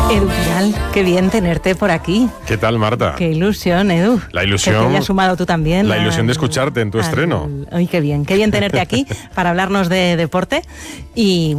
Edu Pidal, qué bien tenerte por aquí. ¿Qué tal, Marta? Qué ilusión, Edu. La ilusión. Que te hayas sumado tú también. La ilusión de escucharte en tu estreno. Ay, qué bien tenerte aquí para hablarnos de deporte. Y